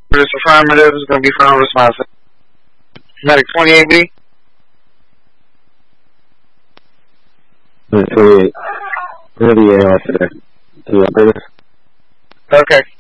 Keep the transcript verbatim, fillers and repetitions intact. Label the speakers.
Speaker 1: This affirmative is going to be for unresponsive. Medic twenty-eight B.
Speaker 2: twenty-eight. What are the A R today? The operator?
Speaker 1: Okay.